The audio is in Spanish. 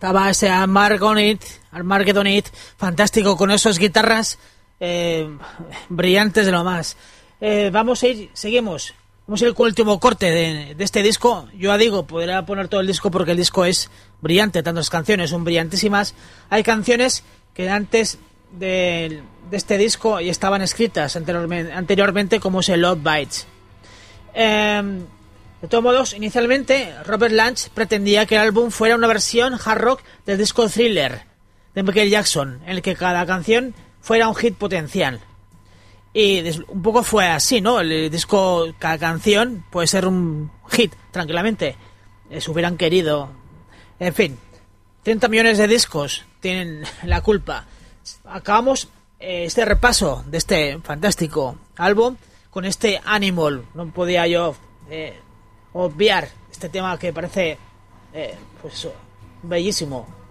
estaba ese Armageddon It, fantástico, con esas guitarras brillantes de lo más. Seguimos. Vamos a ir con el último corte de este disco. Yo ya digo, podría poner todo el disco porque el disco es brillante, tantas canciones son brillantísimas. Hay canciones que antes de este disco ya estaban escritas anteriormente, como es el Love Bites. De todos modos, inicialmente Robert Lange pretendía que el álbum fuera una versión hard rock del disco Thriller de Michael Jackson, en el que cada canción fuera un hit potencial. Y un poco fue así, ¿no? El disco, cada canción puede ser un hit, tranquilamente. Si hubieran querido. En fin, 30 millones de discos tienen la culpa. Acabamos este repaso de este fantástico álbum con este Animal. No podía yo obviar este tema que parece pues bellísimo.